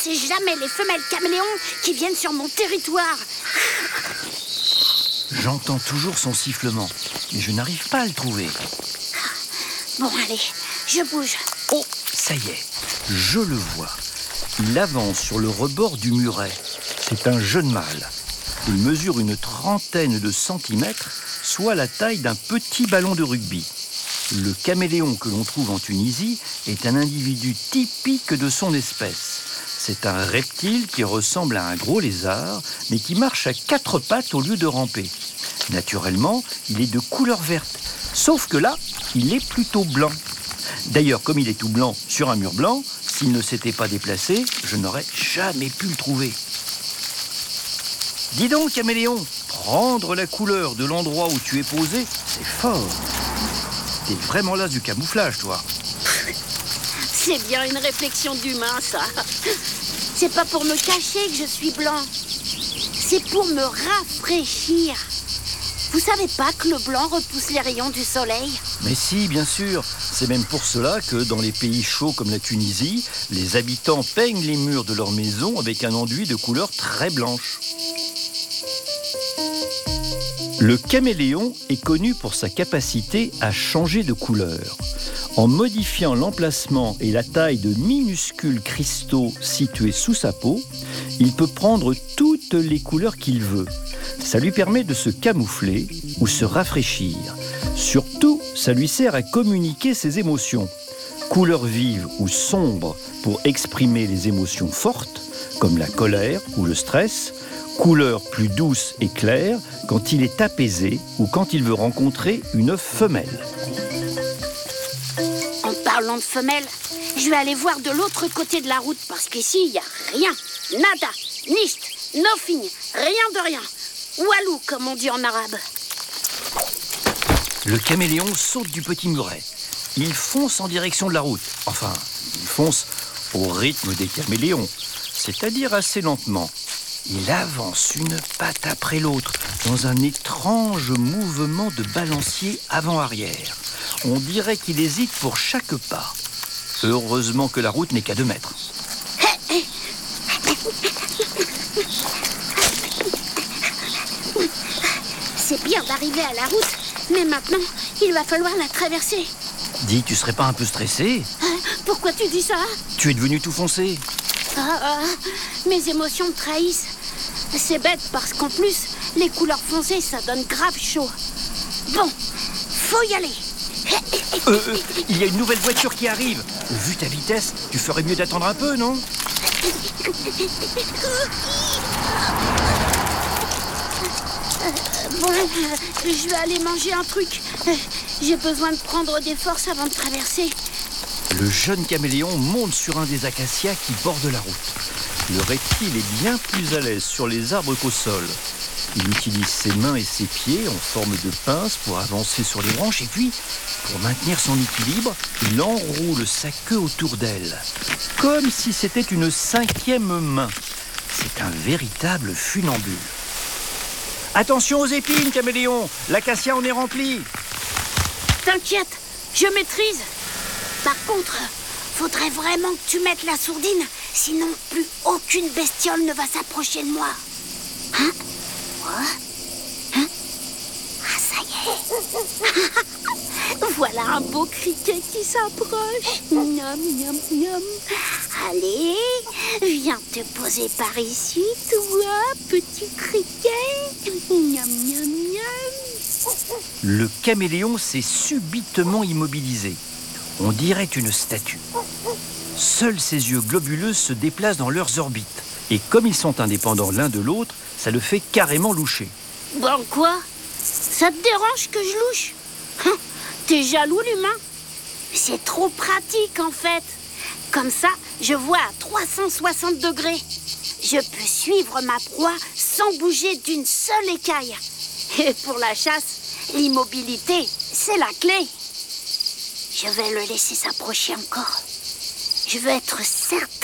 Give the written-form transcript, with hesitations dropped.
laisser jamais les femelles caméléons qui viennent sur mon territoire. J'entends toujours son sifflement, mais je n'arrive pas à le trouver. Bon, allez, je bouge. Oh, ça y est, je le vois. Il avance sur le rebord du muret. C'est un jeune mâle. Il mesure une trentaine de centimètres, soit la taille d'un petit ballon de rugby. Le caméléon que l'on trouve en Tunisie est un individu typique de son espèce. C'est un reptile qui ressemble à un gros lézard, mais qui marche à 4 pattes au lieu de ramper. Naturellement, il est de couleur verte, sauf que là, il est plutôt blanc. D'ailleurs, comme il est tout blanc sur un mur blanc, s'il ne s'était pas déplacé, je n'aurais jamais pu le trouver. Dis donc, caméléon, prendre la couleur de l'endroit où tu es posé, c'est fort. T'es vraiment là du camouflage, toi. C'est bien une réflexion d'humain, ça. C'est pas pour me cacher que je suis blanc. C'est pour me rafraîchir. Vous savez pas que le blanc repousse les rayons du soleil? Mais si, bien sûr. C'est même pour cela que dans les pays chauds comme la Tunisie, les habitants peignent les murs de leur maison avec un enduit de couleur très blanche. Le caméléon est connu pour sa capacité à changer de couleur. En modifiant l'emplacement et la taille de minuscules cristaux situés sous sa peau, il peut prendre toutes les couleurs qu'il veut. Ça lui permet de se camoufler ou se rafraîchir. Surtout, ça lui sert à communiquer ses émotions. Couleurs vives ou sombres pour exprimer les émotions fortes, comme la colère ou le stress. Couleurs plus douces et claires quand il est apaisé ou quand il veut rencontrer une femelle. En parlant de femelles, je vais aller voir de l'autre côté de la route parce qu'ici, il n'y a rien. Nada, nicht, nothing, rien de rien. Walou, comme on dit en arabe. Le caméléon saute du petit muret. Il fonce en direction de la route. Enfin, il fonce au rythme des caméléons, c'est-à-dire assez lentement. Il avance une patte après l'autre dans un étrange mouvement de balancier avant-arrière. On dirait qu'il hésite pour chaque pas. Heureusement que la route n'est qu'à 2 mètres. C'est bien d'arriver à la route, mais maintenant, il va falloir la traverser. Dis, tu serais pas un peu stressé? Pourquoi tu dis ça? Tu es devenu tout foncé. Mes émotions me trahissent. C'est bête parce qu'en plus, les couleurs foncées, ça donne grave chaud. Bon, faut y aller. Il y a une nouvelle voiture qui arrive. Vu ta vitesse, tu ferais mieux d'attendre un peu, non? Je vais aller manger un truc. J'ai besoin de prendre des forces avant de traverser. Le jeune caméléon monte sur un des acacias qui bordent la route. Le reptile est bien plus à l'aise sur les arbres qu'au sol. Il utilise ses mains et ses pieds en forme de pince pour avancer sur les branches et puis, pour maintenir son équilibre, il enroule sa queue autour d'elle, comme si c'était une 5e main. C'est un véritable funambule. Attention aux épines, caméléon! L'acacia en est rempli! T'inquiète, je maîtrise. Par contre, faudrait vraiment que tu mettes la sourdine, sinon plus aucune bestiole ne va s'approcher de moi. Hein? Quoi? Hein? Ah, ça y est. Voilà un beau criquet qui s'approche. Miam, miam, miam. Allez, viens te poser par ici, toi, petit criquet. Miam, miam, miam. Le caméléon s'est subitement immobilisé. On dirait une statue. Seuls ses yeux globuleux se déplacent dans leurs orbites. Et comme ils sont indépendants l'un de l'autre, ça le fait carrément loucher. Bon, quoi? Ça te dérange que je louche? T'es jaloux, l'humain? C'est trop pratique, en fait. Comme ça, je vois à 360 degrés. Je peux suivre ma proie sans bouger d'une seule écaille. Et pour la chasse, l'immobilité, c'est la clé. Je vais le laisser s'approcher encore. Je veux être certain